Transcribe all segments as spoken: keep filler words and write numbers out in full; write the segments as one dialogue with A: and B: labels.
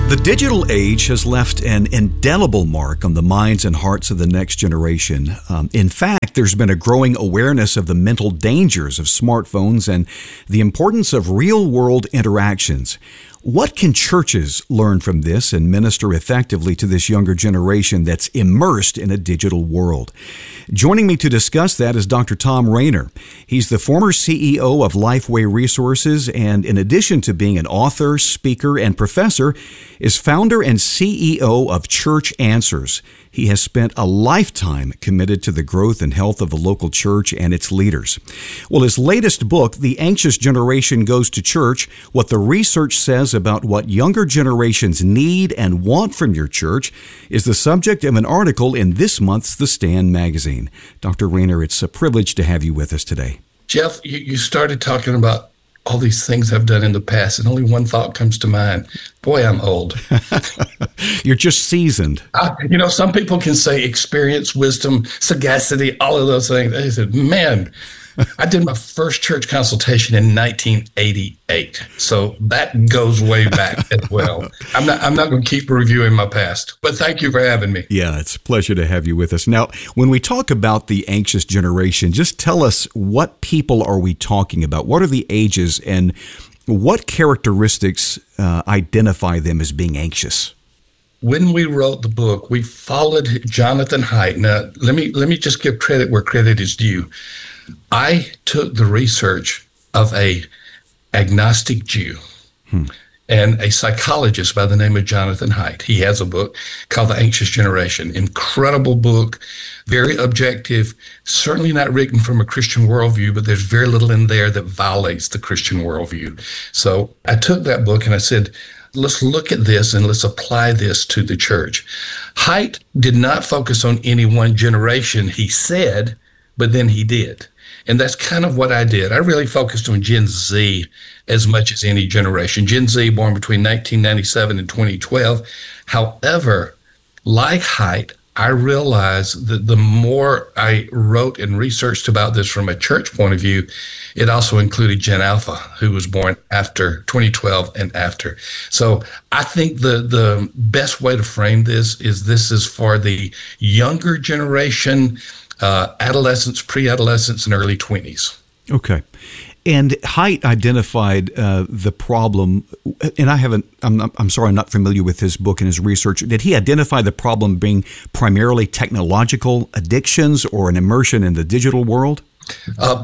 A: The digital age has left an indelible mark on the minds and hearts of the next generation. Um, in fact, there's been a growing awareness of the mental dangers of smartphones and the importance of real-world interactions. What can churches learn from this and minister effectively to this younger generation that's immersed in a digital world? Joining me to discuss that is Doctor Thom Rainer. He's the former C E O of Lifeway Resources, and in addition to being an author, speaker, and professor, is founder and C E O of Church Answers. He has spent a lifetime committed to the growth and health of the local church and its leaders. Well, his latest book, The Anxious Generation Goes to Church, What the Research Says About What Younger Generations Need and Want from Your Church, is the subject of an article in this month's The Stand magazine. Doctor Rainer, it's a privilege to have you with us today.
B: Jeff, you, you started talking about all these things I've done in the past, and only one thought comes to mind. Boy, I'm old.
A: You're just seasoned.
B: I, you know, some people can say experience, wisdom, sagacity, all of those things. I said, man, I did my first church consultation in nineteen eighty-eight. So that goes way back as well. I'm not I'm not going to keep reviewing my past, but thank you for having me.
A: Yeah, it's a pleasure to have you with us. Now, when we talk about the anxious generation, just tell us, what people are we talking about? What are the ages, and what characteristics uh, identify them as being anxious?
B: When we wrote the book, we followed Jonathan Haidt. Now, let me let me just give credit where credit is due. I took the research of a agnostic Jew hmm. and a psychologist by the name of Jonathan Haidt. He has a book called The Anxious Generation. Incredible book, very objective, certainly not written from a Christian worldview, but there's very little in there that violates the Christian worldview. So I took that book and I said, let's look at this and let's apply this to the church. Haidt did not focus on any one generation, he said, but then he did. And that's kind of what I did. I really focused on Gen Z as much as any generation. Gen Z born between nineteen ninety-seven and twenty twelve. However, like Haidt, I realized that the more I wrote and researched about this from a church point of view, it also included Gen Alpha, who was born after twenty twelve and after. So I think the, the best way to frame this is this is for the younger generation, uh, adolescents, pre-adolescents, and early twenties.
A: Okay. And Haidt identified uh, the problem, and I haven't, I'm, not, I'm sorry, I'm not familiar with his book and his research. Did he identify the problem being primarily technological addictions or an immersion in the digital world?
B: Uh,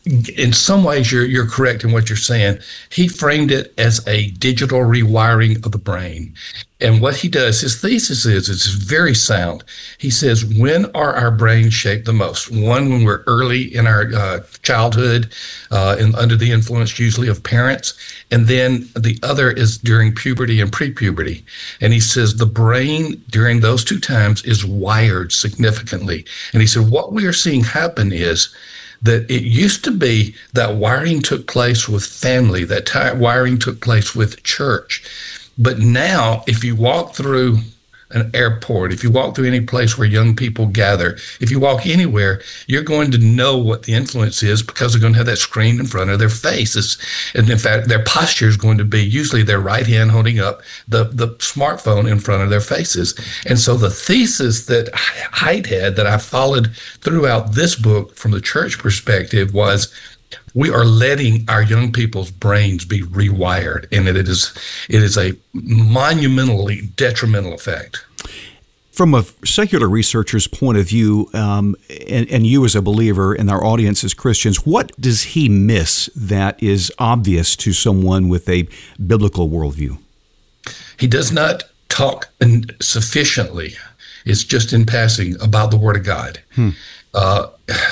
B: in some ways, you're you're correct in what you're saying. He framed it as a digital rewiring of the brain. And what he does, his thesis is, it's very sound. He says, when are our brains shaped the most? One, when we're early in our uh, childhood, uh, and under the influence usually of parents. And then the other is during puberty and pre-puberty. And he says the brain during those two times is wired significantly. And he said, what we are seeing happen is that it used to be that wiring took place with family, that t- wiring took place with church. But now, if you walk through an airport, if you walk through any place where young people gather, if you walk anywhere, you're going to know what the influence is because they're going to have that screen in front of their faces. And in fact, their posture is going to be usually their right hand holding up the, the smartphone in front of their faces. And so the thesis that Haidt had, that I followed throughout this book from the church perspective, was we are letting our young people's brains be rewired, and it is it is a monumentally detrimental effect.
A: From a secular researcher's point of view, um, and, and you as a believer and our audience as Christians, what does he miss that is obvious to someone with a biblical worldview?
B: He does not talk sufficiently, it's just in passing, about the Word of God. Hmm. Uh,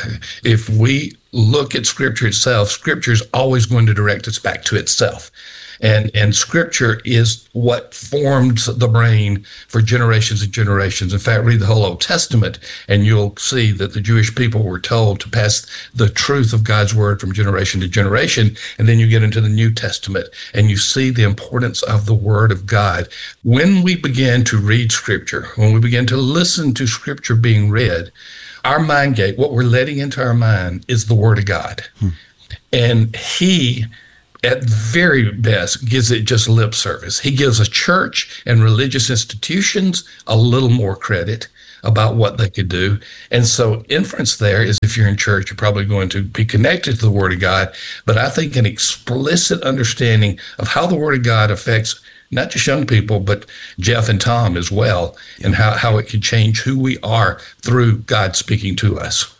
B: if we look at Scripture itself, Scripture is always going to direct us back to itself. And and Scripture is what forms the brain for generations and generations. In fact, read the whole Old Testament, and you'll see that the Jewish people were told to pass the truth of God's Word from generation to generation. And then you get into the New Testament, and you see the importance of the Word of God. When we begin to read Scripture, when we begin to listen to Scripture being read, our mind gate, what we're letting into our mind, is the Word of God. Hmm. And He at very best, gives it just lip service. He gives a church and religious institutions a little more credit about what they could do. And so inference there is if you're in church, you're probably going to be connected to the Word of God. But I think an explicit understanding of how the Word of God affects not just young people, but Jeff and Tom as well, and how, how it can change who we are through God speaking to us.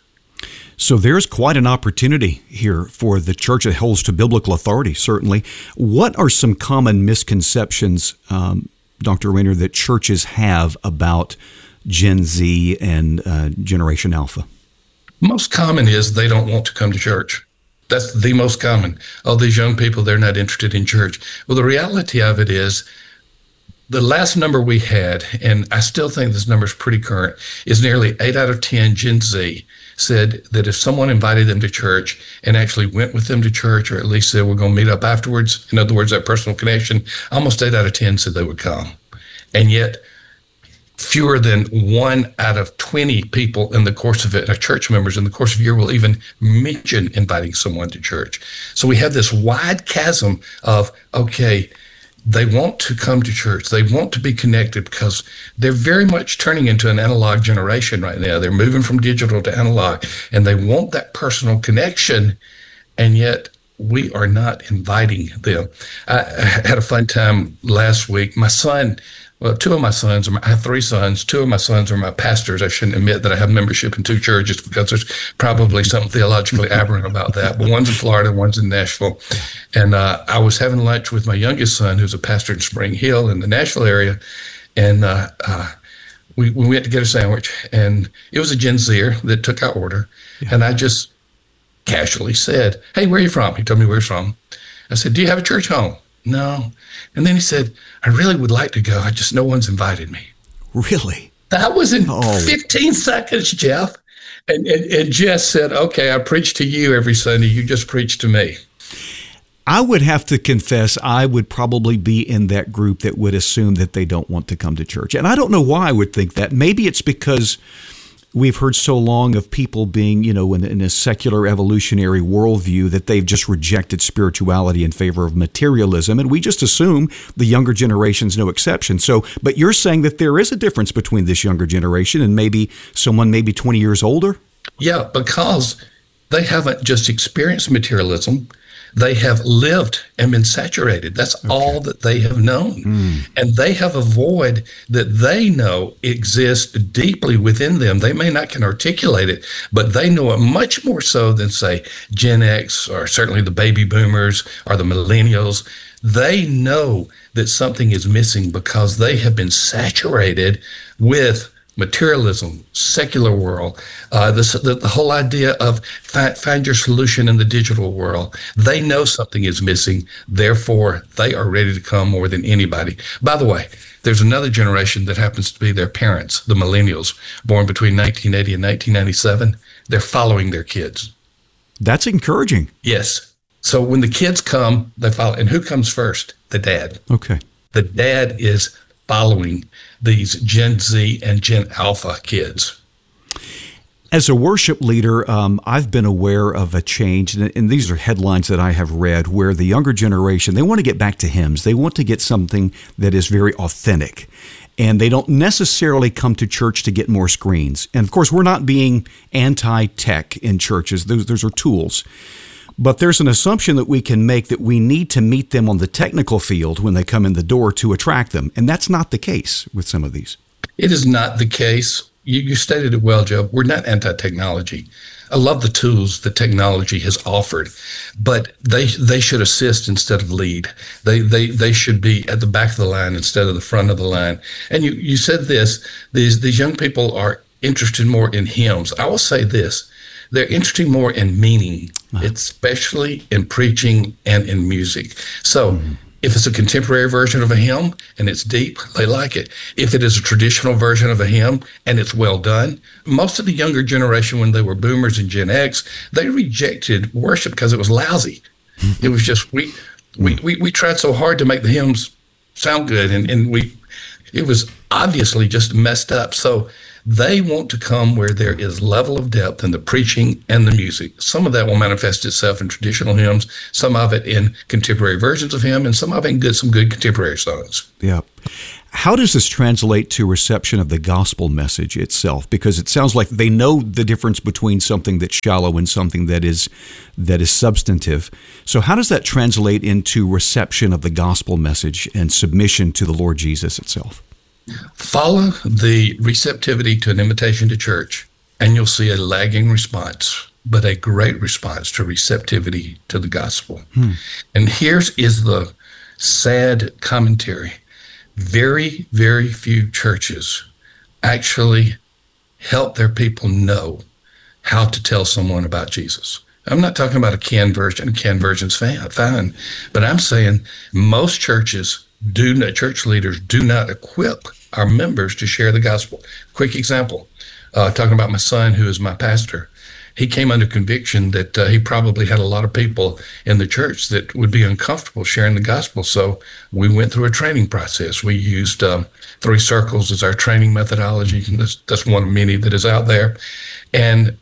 A: So there's quite an opportunity here for the church that holds to biblical authority, certainly. What are some common misconceptions, um, Doctor Rainer, that churches have about Gen Z and uh, Generation Alpha?
B: Most common is they don't want to come to church. That's the most common. Oh, these young people, they're not interested in church. Well, the reality of it is, the last number we had, and I still think this number is pretty current, is nearly eight out of ten Gen Z said that if someone invited them to church and actually went with them to church, or at least said, we're going to meet up afterwards, in other words, that personal connection, almost eight out of ten said they would come. And yet, fewer than one out of twenty people in the course of it, uh, church members in the course of a year, will even mention inviting someone to church. So we have this wide chasm of, okay, they want to come to church. They want to be connected because they're very much turning into an analog generation right now. They're moving from digital to analog, and they want that personal connection, and yet we are not inviting them. I, I had a fun time last week. My son, well, two of my sons, are my, I have three sons. Two of my sons are my pastors. I shouldn't admit that I have membership in two churches because there's probably something theologically aberrant about that. But one's in Florida, one's in Nashville. And uh, I was having lunch with my youngest son, who's a pastor in Spring Hill in the Nashville area. And uh, uh, we, we went to get a sandwich. And it was a Gen Zer that took our order. Yeah. And I just casually said, hey, where are you from? He told me where he's from. I said, do you have a church home? No. And then he said, I really would like to go. I just, no one's invited me.
A: Really?
B: That was in
A: oh.
B: fifteen seconds, Jeff. And, and, and Jess said, okay, I preach to you every Sunday. You just preach to me.
A: I would have to confess I would probably be in that group that would assume that they don't want to come to church. And I don't know why I would think that. Maybe it's because we've heard so long of people being, you know, in, in a secular evolutionary worldview that they've just rejected spirituality in favor of materialism. And we just assume the younger generation's no exception. So, but you're saying that there is a difference between this younger generation and maybe someone maybe twenty years older?
B: Yeah, because they haven't just experienced materialism. They have lived and been saturated. That's okay. all that they have known. Mm. And they have a void that they know exists deeply within them. They may not can articulate it, but they know it much more so than, say, Gen X or certainly the baby boomers or the millennials. They know that something is missing because they have been saturated with materialism, secular world, uh, this, the, the whole idea of fi- find your solution in the digital world. They know something is missing. Therefore, they are ready to come more than anybody. By the way, there's another generation that happens to be their parents, the millennials, born between nineteen eighty and nineteen ninety-seven. They're following their kids.
A: That's encouraging.
B: Yes. So when the kids come, they follow. And who comes first? The dad.
A: Okay.
B: The dad is following these Gen Z and Gen Alpha kids.
A: As a worship leader, um, I've been aware of a change, and, and these are headlines that I have read, where the younger generation, they want to get back to hymns. They want to get something that is very authentic, and they don't necessarily come to church to get more screens. And of course, we're not being anti-tech in churches. Those, those are tools. But there's an assumption that we can make that we need to meet them on the technical field when they come in the door to attract them. And that's not the case with some of these.
B: It is not the case. You, you stated it well, Joe. We're not anti-technology. I love the tools that technology has offered, but they they should assist instead of lead. They they they should be at the back of the line instead of the front of the line. And you, you said this, these these young people are interested more in hymns. I will say this. They're interested more in meaning, uh-huh. especially in preaching and in music. So mm-hmm. if it's a contemporary version of a hymn and it's deep, they like it. If it is a traditional version of a hymn and it's well done, most of the younger generation, when they were boomers and Gen X, they rejected worship because it was lousy. Mm-hmm. It was just, we, we, we, we tried so hard to make the hymns sound good, and, and we, it was obviously just messed up. So They want to come where there is level of depth in the preaching and the music. Some of that will manifest itself in traditional hymns, some of it in contemporary versions of hymn, and some of it in good, some good contemporary songs.
A: Yeah. How does this translate to reception of the gospel message itself? Because it sounds like they know the difference between something that's shallow and something that is that is substantive. So how does that translate into reception of the gospel message and submission to the Lord Jesus itself?
B: Follow the receptivity to an invitation to church, and you'll see a lagging response, but a great response to receptivity to the gospel. Hmm. And here's is the sad commentary. Very, very few churches actually help their people know how to tell someone about Jesus. I'm not talking about a canned version. A canned version's fine, but I'm saying most churches do not, church leaders do not equip our members to share the gospel. Quick example, uh, talking about my son, who is my pastor. He came under conviction that uh, he probably had a lot of people in the church that would be uncomfortable sharing the gospel. So we went through a training process. We used um, three circles as our training methodology. And that's, that's one of many that is out there. And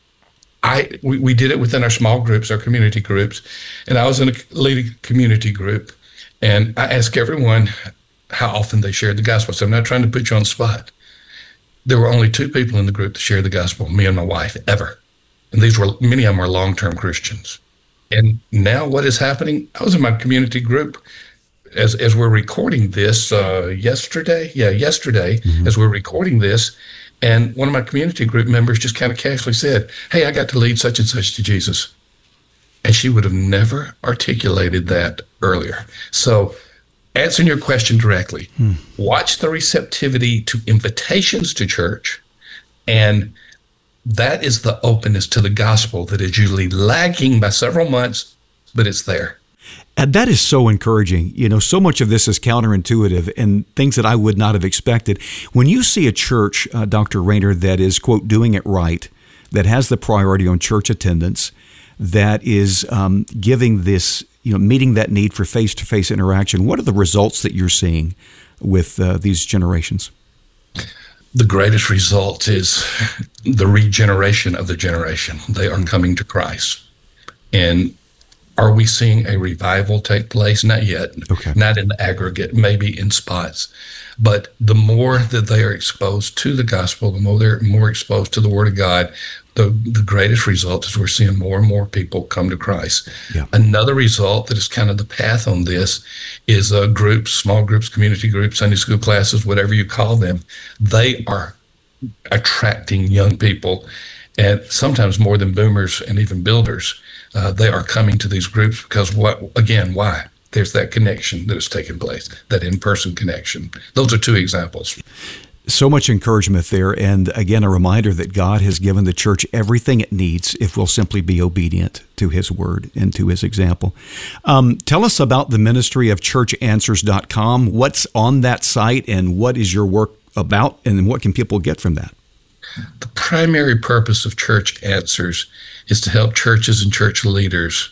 B: I we, we did it within our small groups, our community groups. And I was in a leading community group. And I asked everyone how often they shared the gospel. So I'm not trying to put you on the spot. There were only two people in the group that shared the gospel, me and my wife, ever. And these were, many of them were long-term Christians. And now what is happening? I was in my community group as as we're recording this uh, yesterday. Yeah, yesterday, mm-hmm. as we're recording this. And one of my community group members just kind of casually said, hey, I got to lead such and such to Jesus. And she would have never articulated that earlier. So answering your question directly, hmm. watch the receptivity to invitations to church, and that is the openness to the gospel that is usually lagging by several months, but it's there.
A: And that is so encouraging. You know, so much of this is counterintuitive and things that I would not have expected. When you see a church, uh, Doctor Rainer, that is, quote, doing it right, that has the priority on church attendance, that is um, giving this, you know, meeting that need for face-to-face interaction, what are the results that you're seeing with uh, these generations?
B: The greatest result is the regeneration of the generation. They are coming to Christ. And are we seeing a revival take place? Not yet. Okay. Not in the aggregate, maybe in spots. But the more that they are exposed to the gospel, the more they're more exposed to the Word of God, the, the greatest result is we're seeing more and more people come to Christ. Yeah. Another result that is kind of the path on this is uh, groups, small groups, community groups, Sunday school classes, whatever you call them. They are attracting young people, and sometimes more than boomers and even builders. Uh, they are coming to these groups because, what? Again, why? There's that connection that is taking place, that in-person connection. Those are two examples.
A: So much encouragement there. And again, a reminder that God has given the church everything it needs if we'll simply be obedient to His word and to His example. Um, tell us about the ministry of church answers dot com. What's on that site and what is your work about, and what can people get from that?
B: The primary purpose of Church Answers is to help churches and church leaders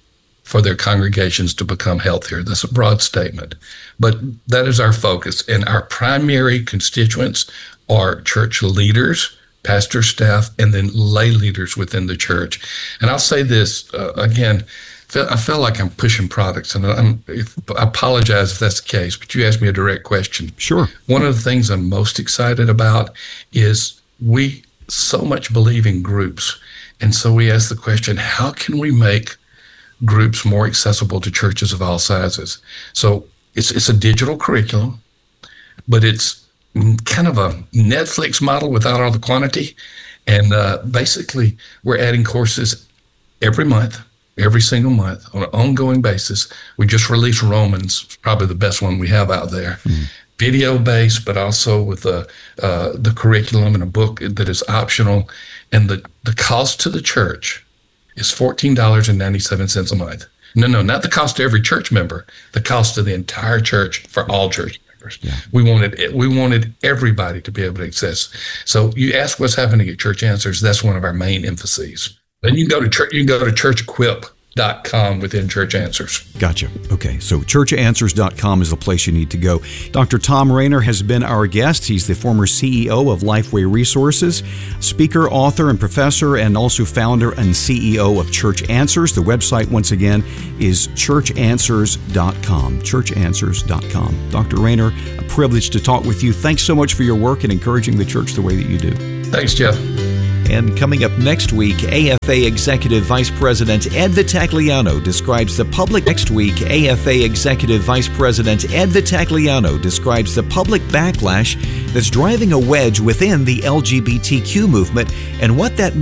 B: for their congregations to become healthier. That's a broad statement, but that is our focus. And our primary constituents are church leaders, pastor staff, and then lay leaders within the church. And I'll say this, uh, again, I feel like I'm pushing products, and I'm, if, I apologize if that's the case, but you asked me a direct question.
A: Sure.
B: One of the things I'm most excited about is we so much believe in groups. And so we ask the question, how can we make groups more accessible to churches of all sizes? So it's it's a digital curriculum, but it's kind of a Netflix model without all the quantity. And uh, basically, we're adding courses every month, every single month on an ongoing basis. We just released Romans, probably the best one we have out there. Mm-hmm. Video-based, but also with the uh, the curriculum and a book that is optional. And the, the cost to the church is fourteen dollars and ninety-seven cents a month. No, no, not the cost to every church member, the cost to the entire church for all church members. Yeah. We wanted we wanted everybody to be able to access. So you ask what's happening at Church Answers, that's one of our main emphases. Then you can go to church, you can go to church equip dot com within Church Answers.
A: Gotcha. Okay, so church answers dot com is the place you need to go. Doctor Thom Rainer has been our guest. He's the former C E O of Lifeway Resources, speaker, author, and professor, and also founder and C E O of Church Answers. The website, once again, is church answers dot com. church answers dot com. Doctor Rainer, a privilege to talk with you. Thanks so much for your work and encouraging the church the way that you do.
B: Thanks, Jeff.
A: And coming up next week, A F A Executive Vice President Ed Vitagliano describes the public... Next week, A F A Executive Vice President Ed Vitagliano describes the public backlash that's driving a wedge within the L G B T Q movement and what that